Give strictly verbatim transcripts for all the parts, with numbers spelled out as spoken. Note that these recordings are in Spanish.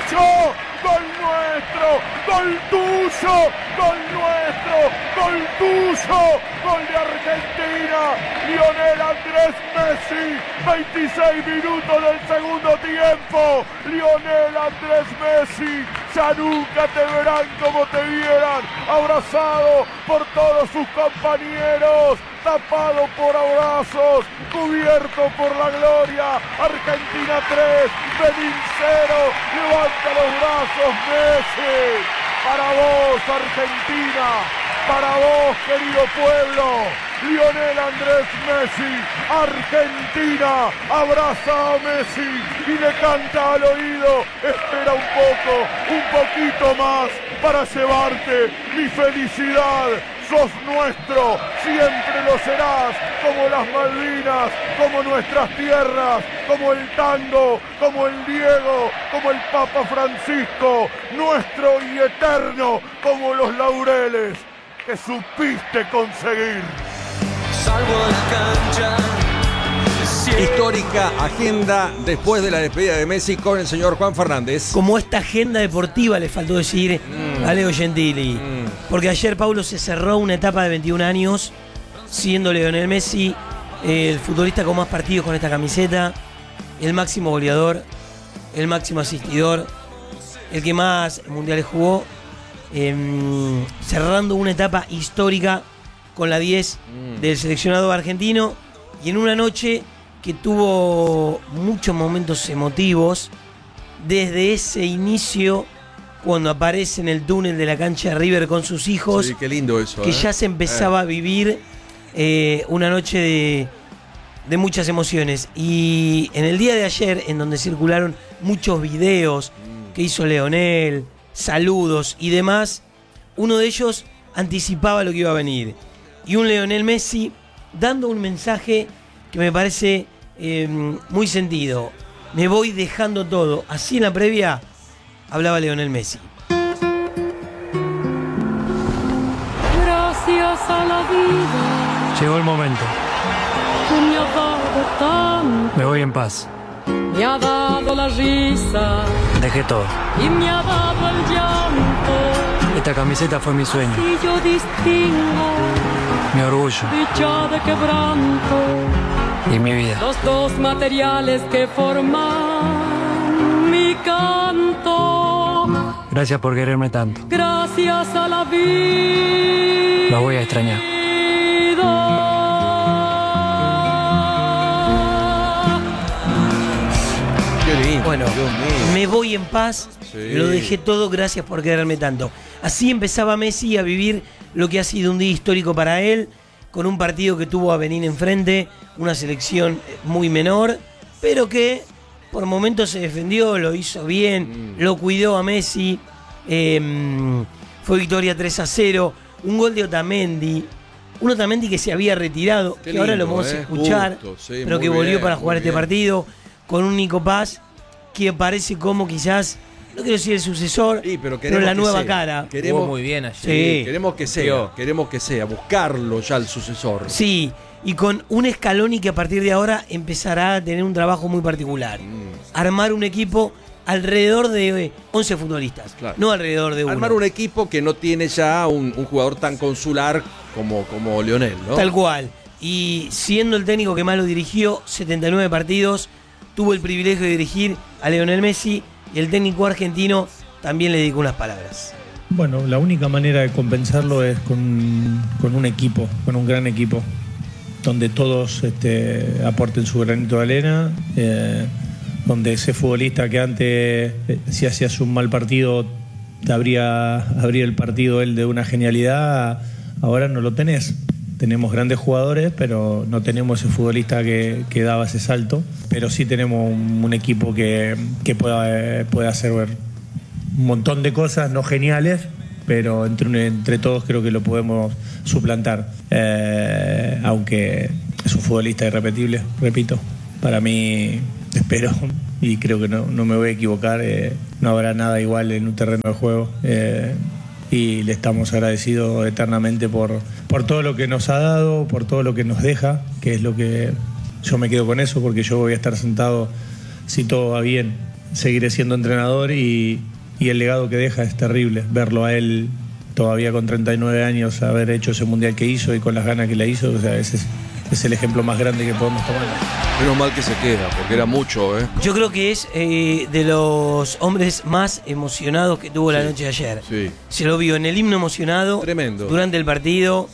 tuyo, gol nuestro, gol tuyo, gol nuestro, gol tuyo, gol de Argentina, Lionel Andrés Messi, veintiséis minutos del segundo tiempo, Lionel Andrés Messi, ya nunca te verán como te vieran, abrazado por todos sus compañeros, tapado por abrazos, cubierto por la gloria, Argentina tres, Benín cero, levanta los brazos Messi, para vos Argentina, para vos querido pueblo, Lionel Andrés Messi, Argentina, abraza a Messi y le canta al oído, espera un poco, un poquito más para llevarte mi felicidad. Sos nuestro, siempre lo serás, como las Malvinas, como nuestras tierras, como el tango, como el Diego, como el Papa Francisco, nuestro y eterno, como los laureles que supiste conseguir. Salgo a la cancha. Histórica agenda después de la despedida de Messi con el señor Juan Fernández. Como esta agenda deportiva le faltó decir mm. a Leo Gentili. Mm. Porque ayer, Paulo, se cerró una etapa de veintiún años, siendo Lionel Messi eh, el futbolista con más partidos con esta camiseta, el máximo goleador, el máximo asistidor, el que más mundiales jugó, eh, cerrando una etapa histórica con la diez mm. del seleccionado argentino, y en una noche que tuvo muchos momentos emotivos, desde ese inicio, cuando aparece en el túnel de la cancha de River con sus hijos. Sí, qué lindo eso. Que ¿eh? ya se empezaba eh. a vivir eh, una noche de, de muchas emociones. Y en el día de ayer, en donde circularon muchos videos mm. que hizo Leonel, saludos y demás, uno de ellos anticipaba lo que iba a venir. Y un Lionel Messi dando un mensaje que me parece eh, muy sentido. Me voy dejando todo. Así en la previa hablaba Lionel Messi. Gracias a la vida. Llegó el momento. Me ha dado tanto. Me voy en paz. Me ha dado la risa. Dejé todo. Y me ha dado el llanto. Esta camiseta fue mi sueño. Y yo distingo. Mi orgullo. Dicha de quebranto. Y mi vida. Los dos materiales que forman mi canto. Gracias por quererme tanto. Gracias a la vida. Lo voy a extrañar. Qué lindo. Bueno, me voy en paz. Sí. Lo dejé todo, gracias por quererme tanto. Así empezaba Messi a vivir lo que ha sido un día histórico para él, con un partido que tuvo a Benín enfrente, una selección muy menor, pero que por momentos se defendió, lo hizo bien, mm. lo cuidó a Messi, eh, fue victoria tres a cero, un gol de Otamendi, un Otamendi que se había retirado, Qué que lindo, ahora lo vamos eh. a escuchar, Justo, sí, pero que volvió bien, para jugar este bien. partido, con un Nico Paz que parece como quizás, no quiero decir el sucesor, sí, pero, pero la nueva sea. cara. Queremos, Jugó muy bien ayer. Sí. Queremos que sea, queremos que sea, buscarlo ya el sucesor. Sí, y con un Scaloni que a partir de ahora empezará a tener un trabajo muy particular. Mm. Armar un equipo alrededor de once futbolistas, claro. no alrededor de uno. Armar un equipo que no tiene ya un, un jugador tan consular como, como Lionel, ¿no? Tal cual. Y siendo el técnico que más lo dirigió, setenta y nueve partidos, tuvo el privilegio de dirigir a Lionel Messi, y el técnico argentino también le dedicó unas palabras. Bueno, la única manera de compensarlo es con, con un equipo, con un gran equipo, donde todos este, aporten su granito de arena, eh, donde ese futbolista que antes, eh, si hacías un mal partido, te abría, abría el partido él de una genialidad, ahora no lo tenés. Tenemos grandes jugadores, pero no tenemos ese futbolista que, que daba ese salto. Pero sí tenemos un, un equipo que, que pueda, puede hacer ver un montón de cosas, no geniales, pero entre, entre todos creo que lo podemos suplantar. Eh, aunque es un futbolista irrepetible, repito. Para mí, espero, y creo que no, no me voy a equivocar, eh, no habrá nada igual en un terreno de juego. Eh, y le estamos agradecidos eternamente por, por todo lo que nos ha dado, por todo lo que nos deja, que es lo que yo me quedo con eso, porque yo voy a estar sentado, si todo va bien, seguiré siendo entrenador y, y el legado que deja es terrible. Verlo a él todavía con treinta y nueve años, haber hecho ese mundial que hizo y con las ganas que le hizo, o sea, ese es, es el ejemplo más grande que podemos tomar. Menos mal que se queda, porque era mucho, ¿eh? Yo creo que es eh, de los hombres más emocionados que tuvo la noche de ayer. Sí. Se lo vio en el himno emocionado. Tremendo. Durante el partido.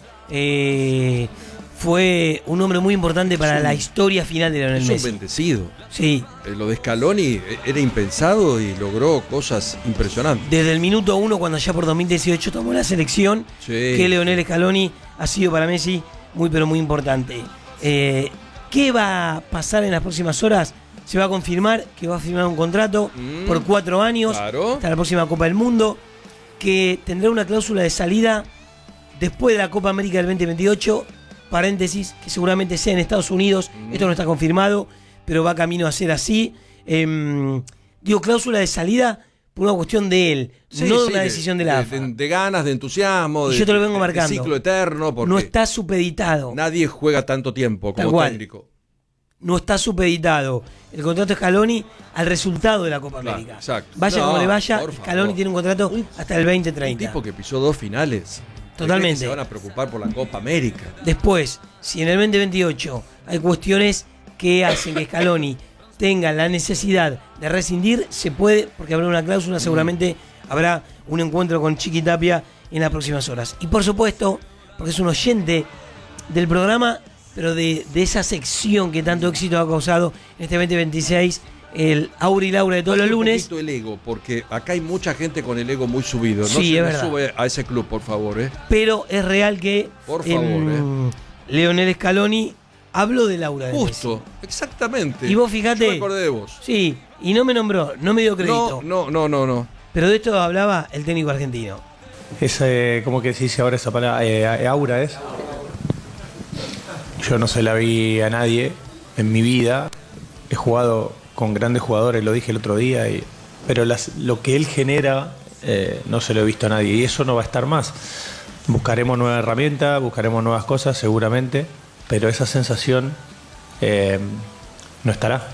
Eh, fue un hombre muy importante para un, la historia final de Lionel es Messi. un bendecido. Sí. Eh, lo de Scaloni era impensado y logró cosas impresionantes. Desde el minuto uno, cuando ya por dos mil dieciocho tomó la selección, Sí. que Lionel Scaloni ha sido para Messi muy pero muy importante. Eh, ¿Qué va a pasar en las próximas horas? Se va a confirmar que va a firmar un contrato Mm, por cuatro años claro. hasta la próxima Copa del Mundo, que tendrá una cláusula de salida después de la Copa América del veinte veintiocho, paréntesis, que seguramente sea en Estados Unidos. Mm. Esto no está confirmado, pero va camino a ser así. Eh, digo, cláusula de salida por una cuestión de él, Sí, no de sí, una de, decisión de la de, A F A. de, de ganas, de entusiasmo, Y de, yo te lo vengo de- marcando. de ciclo eterno, porque No está supeditado. nadie juega tanto tiempo Tal como cual. técnico. No está supeditado el contrato de Scaloni al resultado de la Copa Claro, América. exacto. Vaya No, como le vaya, por Scaloni favor. tiene un contrato hasta el veinte Un treinta. tipo que pisó dos finales. Totalmente. ¿De qué se van a preocupar por la Copa América? Después, si en el veinte veintiocho hay cuestiones que hacen que Scaloni tenga la necesidad de rescindir, se puede, porque habrá una cláusula, seguramente habrá un encuentro con Chiqui Tapia en las próximas horas. Y por supuesto, porque es un oyente del programa, pero de, de esa sección que tanto éxito ha causado en este veinte veintiséis, el Aura y Laura de todos los Baje un lunes. poquito el ego, porque acá hay mucha gente con el ego muy subido. No Sí, se es me verdad. sube a ese club, por favor, ¿eh? Pero es real que Por favor, em, Lionel Scaloni habló de Laura de Justo, exactamente. Y vos fijate- Yo me acordé de vos. Messi. Sí, y no me nombró, no me dio crédito. No, no, no, no, no. Pero de esto hablaba el técnico argentino. Es, eh, ¿cómo que se dice ahora esa palabra? Eh, aura es. Yo no se la vi a nadie en mi vida. He jugado con grandes jugadores, lo dije el otro día, y, pero las, lo que él genera eh, no se lo he visto a nadie y eso no va a estar más. Buscaremos nuevas herramientas, buscaremos nuevas cosas seguramente, pero esa sensación eh, no estará.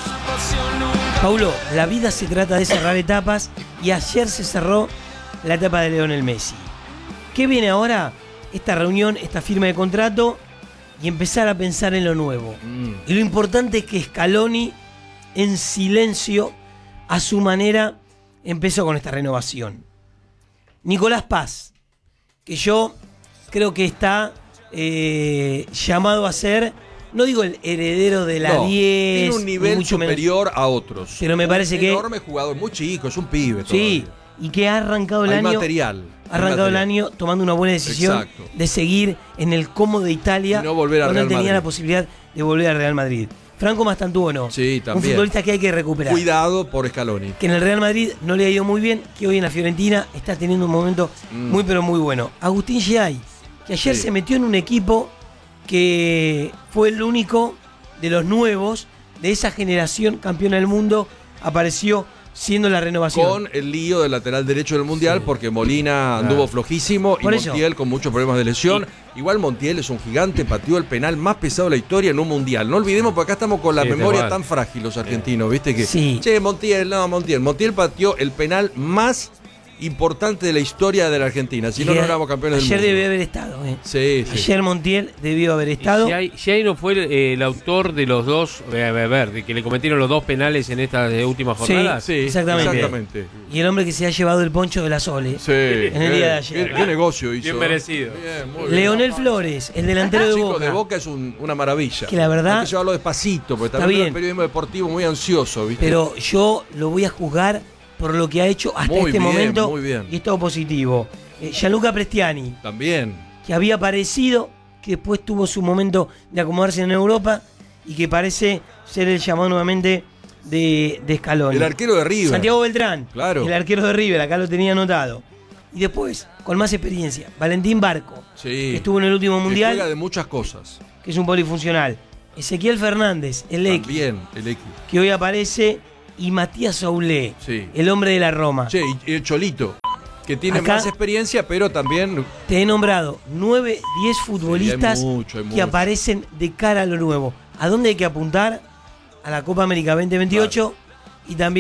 Paulo, la vida se trata de cerrar etapas y ayer se cerró la etapa de Lionel Messi. ¿Qué viene ahora? Esta reunión, esta firma de contrato y empezar a pensar en lo nuevo. Mm. Y lo importante es que Scaloni, en silencio, a su manera, empezó con esta renovación. Nicolás Paz, que yo creo que está eh, llamado a ser, no digo el heredero de la No, diez, tiene un ni nivel mucho menos, superior a otros. pero me parece un que- enorme jugador, muy chico, es un pibe. sí, todavía. y que ha arrancado el Hay año, material. ha arrancado hay el material. año tomando una buena decisión Exacto. de seguir en el Como de Italia, Y no volver a cuando él Real tenía Madrid. la posibilidad de volver al Real Madrid. Franco Mastantuono, Sí, un también. futbolista que hay que recuperar. Cuidado por Scaloni. Que en el Real Madrid no le ha ido muy bien, que hoy en la Fiorentina está teniendo un momento Mm. muy pero muy bueno. Agustín Giai, que ayer Sí. se metió en un equipo que fue el único de los nuevos de esa generación campeona del mundo, apareció siendo la renovación. Con el lío del lateral derecho del Mundial, porque Molina anduvo flojísimo y Por eso. Montiel con muchos problemas de lesión. Igual Montiel es un gigante, pateó el penal más pesado de la historia en un Mundial. No olvidemos, porque acá estamos con la Sí, tal memoria cual. tan frágil los argentinos, ¿viste? Que, Sí. che, Montiel, no, Montiel. Montiel pateó el penal más importante de la historia de la Argentina. Si no, Que no éramos campeones del ayer mundo. debió haber estado. eh. Sí, sí. Ayer Montiel debió haber estado. Giai no fue eh, el autor de los dos, eh, a ver, de que le cometieron los dos penales en estas eh, últimas Sí. jornadas. Sí, Exactamente. exactamente. Y el hombre que se ha llevado el poncho de la Sole. Sí. En el día de Qué- ayer. Qué, qué negocio hizo. Bien merecido. Bien, muy bien. Leonel Flores, el delantero de Chico, Boca. de Boca es un- una maravilla. Que la verdad- Hay que llevarlo despacito, porque Está también bien. el periodismo deportivo muy ansioso, ¿viste? Pero yo lo voy a juzgar por lo que ha hecho hasta Muy este bien, momento. muy bien. Y es todo positivo. Eh, Gianluca Prestiani, También. que había aparecido, que después tuvo su momento de acomodarse en Europa y que parece ser el llamado nuevamente de, de Scaloni. El arquero de River. Santiago Beltrán, Claro. el arquero de River, acá lo tenía anotado. Y después, con más experiencia, Valentín Barco, Sí. que estuvo en el último Que mundial, juega de muchas cosas. que es un polifuncional. Ezequiel Fernández, el X, También, el X. que hoy aparece, y Matías Soulé, Sí. el hombre de la Roma. Che, y el Cholito, que tiene Acá- más experiencia, pero también Te he nombrado nueve, diez futbolistas Sí, hay mucho, hay que mucho. aparecen de cara a lo nuevo. ¿A dónde hay que apuntar? A la Copa América veinte veintiocho y también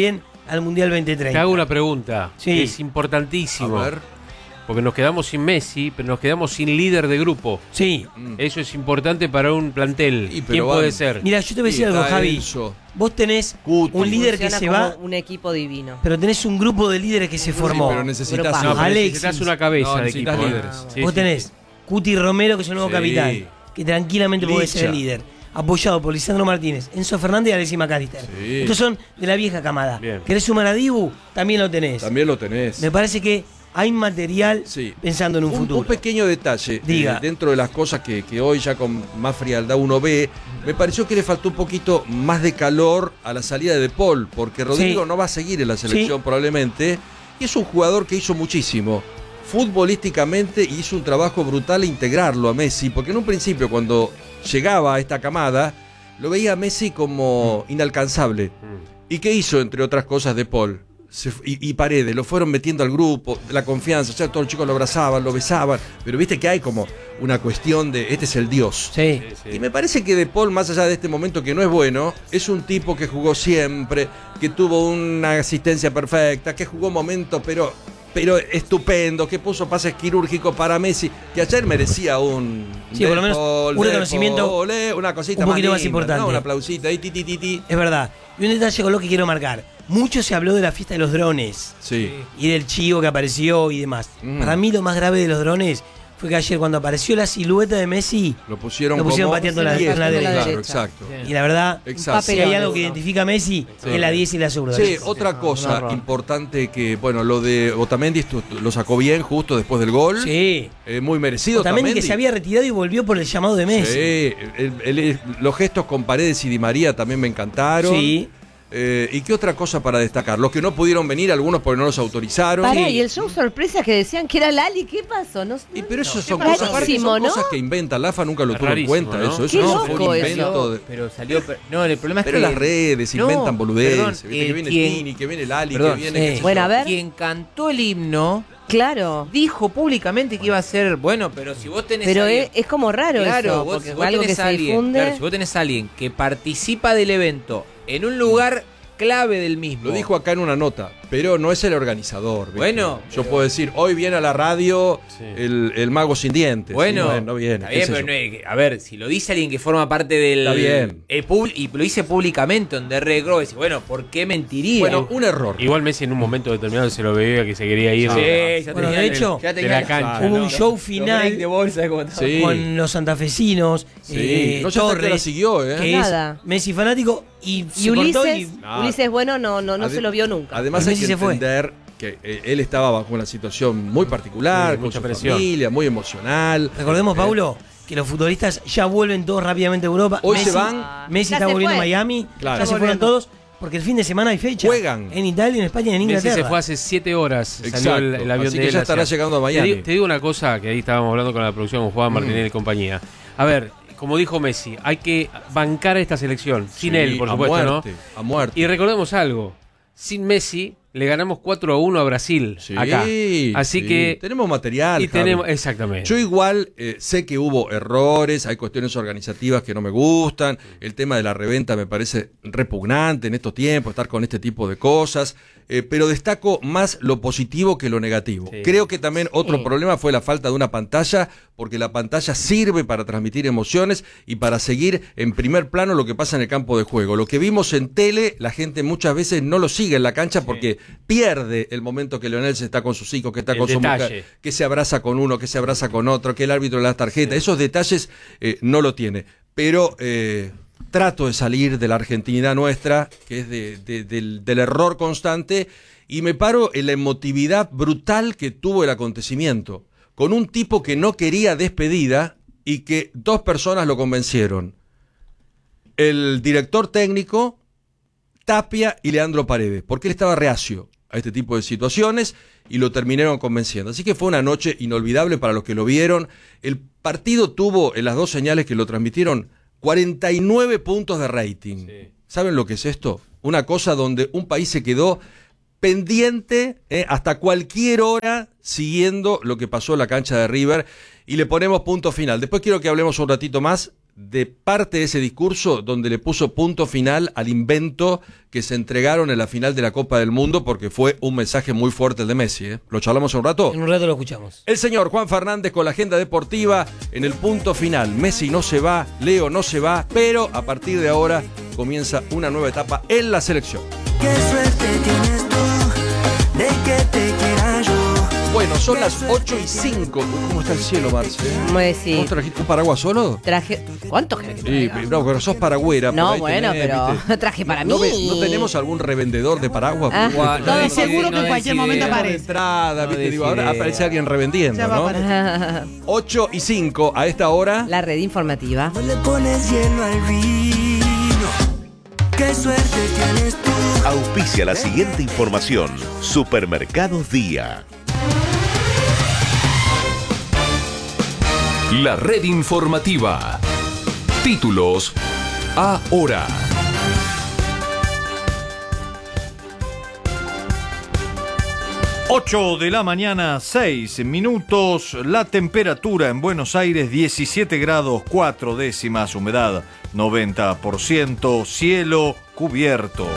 al Mundial veinte treinta. Te hago una pregunta. Sí. Es importantísimo. A ver. Porque nos quedamos sin Messi, pero nos quedamos sin líder de grupo. Sí. Eso es importante para un plantel. Y, pero ¿Quién van- puede ser? Mira, yo te voy a Sí, decir algo, está Javi. Enzo. Vos tenés Cuti. un líder que Funciona se como va, un equipo divino. pero tenés un grupo de líderes que se formó. pero necesitas Grupazo. No, pero Alexis. necesitas una cabeza No, de necesitas equipo. ¿eh? líderes. Sí, Vos sí, tenés sí. Cuti Romero, que es el nuevo Sí. capitán, que tranquilamente puede ser el Licha. líder. Apoyado por Lisandro Martínez, Enzo Fernández y Alexis McAllister. Sí. Estos son de la vieja camada. Bien. ¿Querés sumar a Dibu? También lo tenés. También lo tenés. Me parece que hay material Sí. pensando en un, Un, futuro. un pequeño detalle, Diga. eh, dentro de las cosas que, que hoy ya con más frialdad uno ve, me pareció que le faltó un poquito más de calor a la salida de De Paul, porque Rodrigo Sí. no va a seguir en la selección Sí. probablemente, y es un jugador que hizo muchísimo. Futbolísticamente hizo un trabajo brutal integrarlo a Messi, porque en un principio cuando llegaba a esta camada, lo veía a Messi como inalcanzable. ¿Y qué hizo, entre otras cosas, De Paul? Se fu- y, y Paredes, lo fueron metiendo al grupo, la confianza, o sea, todos los chicos lo abrazaban, lo besaban, pero viste que hay como una cuestión de, este es el Dios. Sí. Y me parece que De Paul, más allá de este momento que no es bueno, es un tipo que jugó siempre, que tuvo una asistencia perfecta, que jugó momentos, pero, pero estupendo, que puso pases quirúrgicos para Messi, que ayer merecía un... Sí, por lo De menos Paul, un De reconocimiento Paul, eh, una cosita un poquito más linda, importante. ¿no? Un aplausito ahí, ti, ti, ti, ti. Es verdad. Y un detalle con lo que quiero marcar. Mucho se habló de la fiesta de los drones Sí. y del chivo que apareció y demás. Mm. Para mí lo más grave de los drones fue que ayer cuando apareció la silueta de Messi, Lo pusieron, Lo pusieron como pateando la- diez, con la claro, derecha. exacto. y la verdad, Exacto. si hay algo que identifica a Messi, Sí. es la diez y la zurda. Sí, otra cosa horror. importante que, bueno, lo de Otamendi esto lo sacó bien justo después del gol. Sí. Eh, muy merecido También que Otamendi. se había retirado y volvió por el llamado de Messi. Sí, el- el- los gestos con Paredes y Di María también me encantaron. Sí. Eh, ¿Y qué otra cosa para destacar? Los que no pudieron venir, algunos porque no los autorizaron. Pará, Sí. y el show sorpresa que decían que era Lali, ¿qué pasó? No, Y pero eso no, son, qué cosas, aparte son rarísimo, ¿no? cosas que inventan. La A F A nunca lo Es tuvo en rarísimo, cuenta. ¿no? Eso, eso Qué no fue loco un eso. invento. de- Pero salió. Pero, no, el problema es Pero que. las redes No, inventan boludeces. perdón, Viste que el viene quien- Tini, que viene Lali, Perdón, que viene. sí. qué sé yo. Bueno, a ver. Quien cantó el himno Claro. dijo públicamente que iba a ser. Bueno, pero si vos tenés. Pero a alguien- es, es como raro Claro, eso, vos, porque si es vos algo que tenés se a alguien, difunde. claro, si vos tenés a alguien que participa del evento en un lugar clave del mismo. Lo dijo acá en una nota, pero no es el organizador. ¿viste? Bueno, yo pero- puedo decir, hoy viene a la radio Sí. el, el mago sin dientes. Bueno, Sí, no viene. está qué bien, sé pero yo. no es- a ver, si lo dice alguien que forma parte del. Está bien. el pub- y lo dice públicamente en The Red Grove, decís, bueno, ¿por qué mentiría? Bueno, un error. Igual Messi en un momento determinado se lo veía que se quería ir Sí, de, ya Bueno, tenía de el- hecho, ya de tenía la cancha. Hubo un ¿no? show los final break de bolsa, como estaba. Sí. con los santafesinos, Sí. eh, No sé hasta qué Torres, hora siguió, ¿eh? que Nada. es Messi fanático, y, Y se cortó Ulises, y- No. Ulises, bueno, no, no, no Ade- se lo vio nunca. Además Y hay Messi que se fue. entender que eh, él estaba bajo una situación muy particular, Sí, con mucha su presión. familia, muy emocional. Recordemos, Eh, Paulo, que los futbolistas ya vuelven todos rápidamente a Europa. Hoy Messi, se van. Messi Ya está se volviendo a fue. Miami. Claro. Ya se fueron Volviendo. todos. Porque el fin de semana hay fecha. Juegan. En Italia, en España y en Messi Inglaterra. se fue hace siete horas. Salió Exacto. el, el avión Así de que él ya estará hacia- llegando a Te Miami. digo, te digo una cosa que ahí estábamos hablando con la producción con Juan Martinelli y compañía. A ver, como dijo Messi, hay que bancar a esta selección. Sin Sí, él, por a supuesto, muerte, ¿no? a muerte. Y recordemos algo. Sin Messi le ganamos cuatro a uno a Brasil Sí, acá. Así sí. que tenemos material. y Javi. tenemos exactamente. Yo igual eh, sé que hubo errores, hay cuestiones organizativas que no me gustan, el tema de la reventa me parece repugnante en estos tiempos, estar con este tipo de cosas, eh, pero destaco más lo positivo que lo negativo. Sí. Creo que también otro Sí. problema fue la falta de una pantalla, porque la pantalla sirve para transmitir emociones y para seguir en primer plano lo que pasa en el campo de juego. Lo que vimos en tele, la gente muchas veces no lo sigue en la cancha porque pierde el momento que Leonel se está con sus hijos, que está El con su detalle. mujer, que se abraza con uno, que se abraza con otro, que el árbitro le da tarjeta. Esos detalles eh, no lo tiene. Pero eh, trato de salir de la argentinidad nuestra, que es de, de- del, del error constante, y me paro en la emotividad brutal que tuvo el acontecimiento, con un tipo que no quería despedida y que dos personas lo convencieron. El director técnico, Tapia y Leandro Paredes, porque él estaba reacio a este tipo de situaciones y lo terminaron convenciendo. Así que fue una noche inolvidable para los que lo vieron. El partido tuvo, en las dos señales que lo transmitieron, cuarenta y nueve puntos de rating. Sí. ¿Saben lo que es esto? Una cosa donde un país se quedó pendiente eh, hasta cualquier hora siguiendo lo que pasó en la cancha de River y le ponemos punto final. Después quiero que hablemos un ratito más de parte de ese discurso donde le puso punto final al invento que se entregaron en la final de la Copa del Mundo, porque fue un mensaje muy fuerte el de Messi, ¿eh? ¿Lo charlamos un rato? En un rato lo escuchamos. El señor Juan Fernández con la agenda deportiva en el punto final. Messi no se va, Leo no se va, pero a partir de ahora comienza una nueva etapa en la selección. Qué suerte tienes tú de que te quiera yo. Bueno, son las ocho y cinco. ¿Cómo está el cielo, Marce? Messi. ¿Vos trajiste un paraguas solo? Traje. ¿Cuánto querés que Sí, traiga? no, pero sos paragüera. por No, ahí bueno, tenés, pero ¿viste? traje para ¿No, mí. ve- ¿No tenemos algún revendedor de paraguas? Ah. Porque- No, No, seguro que en cualquier momento Tenemos aparece. entrada, No ¿viste? des Digo, ahora idea. aparece alguien revendiendo, Ya va a ¿no? aparecer. ocho y cinco a esta hora. La red informativa. No le pones hielo al vino. Qué suerte tienes tú. Auspicia la siguiente información. Supermercados Día. La red informativa. Títulos ahora. ocho de la mañana, seis minutos. La temperatura en Buenos Aires, diecisiete grados, cuatro décimas. Humedad, noventa por ciento. Cielo cubierto.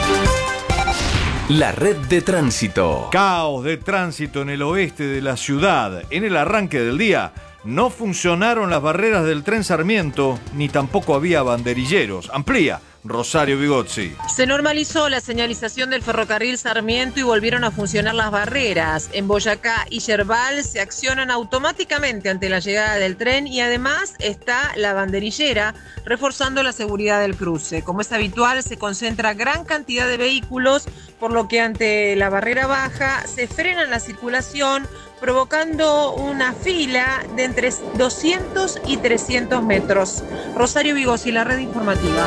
La red de tránsito. Caos de tránsito en el oeste de la ciudad. En el arranque del día no funcionaron las barreras del tren Sarmiento, ni tampoco había banderilleros. Amplía Rosario Bigozzi. Se normalizó la señalización del ferrocarril Sarmiento y volvieron a funcionar las barreras. En Boyacá y Yerbal se accionan automáticamente ante la llegada del tren y además está la banderillera reforzando la seguridad del cruce. Como es habitual, se concentra gran cantidad de vehículos, por lo que ante la barrera baja se frena la circulación, provocando una fila de entre doscientos y trescientos metros. Rosario Bigozzi, la red informativa.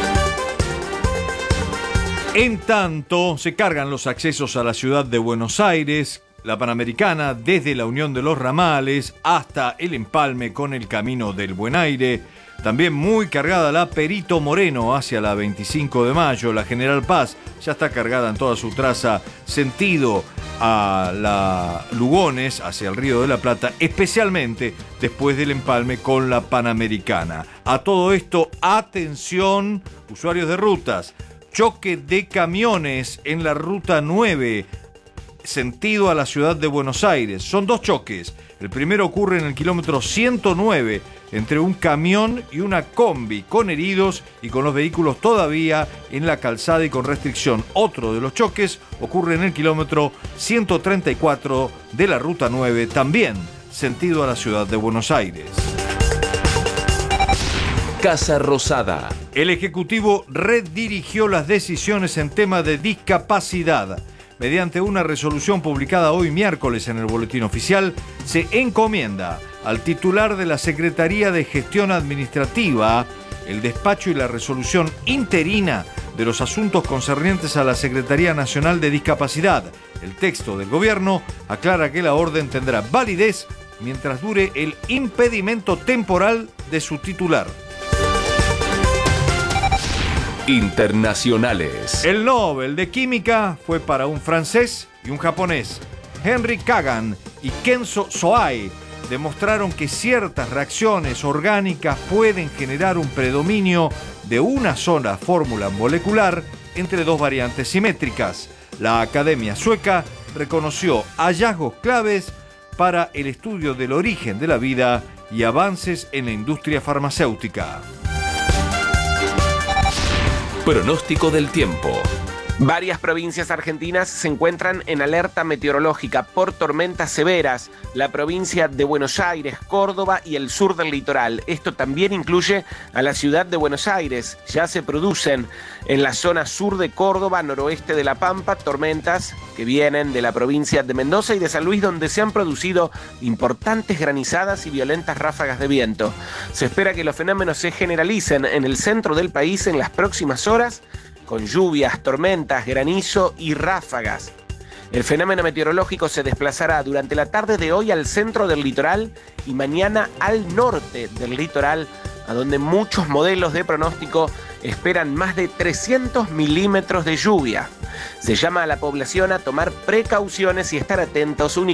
En tanto, se cargan los accesos a la ciudad de Buenos Aires, la Panamericana, desde la Unión de los Ramales hasta el empalme con el Camino del Buen Aire. También muy cargada la Perito Moreno hacia la veinticinco de mayo. La General Paz ya está cargada en toda su traza sentido a la Lugones, hacia el Río de la Plata, especialmente después del empalme con la Panamericana. A todo esto, atención, usuarios de rutas. Choque de camiones en la ruta nueve, sentido a la ciudad de Buenos Aires. Son dos choques. El primero ocurre en el kilómetro ciento nueve, entre un camión y una combi, con heridos y con los vehículos todavía en la calzada y con restricción. Otro de los choques ocurre en el kilómetro ciento treinta y cuatro de la ruta nueve, también sentido a la ciudad de Buenos Aires. Casa Rosada. El Ejecutivo redirigió las decisiones en tema de discapacidad. Mediante una resolución publicada hoy miércoles en el Boletín Oficial, se encomienda al titular de la Secretaría de Gestión Administrativa el despacho y la resolución interina de los asuntos concernientes a la Secretaría Nacional de Discapacidad. El texto del gobierno aclara que la orden tendrá validez mientras dure el impedimento temporal de su titular. Internacionales. El Nobel de Química fue para un francés y un japonés. Henry Kagan y Kenzo Soai demostraron que ciertas reacciones orgánicas pueden generar un predominio de una sola fórmula molecular entre dos variantes simétricas. La Academia Sueca reconoció hallazgos claves para el estudio del origen de la vida y avances en la industria farmacéutica. Pronóstico del tiempo. Varias provincias argentinas se encuentran en alerta meteorológica por tormentas severas. La provincia de Buenos Aires, Córdoba y el sur del litoral. Esto también incluye a la ciudad de Buenos Aires. Ya se producen en la zona sur de Córdoba, noroeste de La Pampa, tormentas que vienen de la provincia de Mendoza y de San Luis, donde se han producido importantes granizadas y violentas ráfagas de viento. Se espera que los fenómenos se generalicen en el centro del país en las próximas horas, con lluvias, tormentas, granizo y ráfagas. El fenómeno meteorológico se desplazará durante la tarde de hoy al centro del litoral y mañana al norte del litoral, a donde muchos modelos de pronóstico esperan más de trescientos milímetros de lluvia. Se llama a la población a tomar precauciones y estar atentos únicamente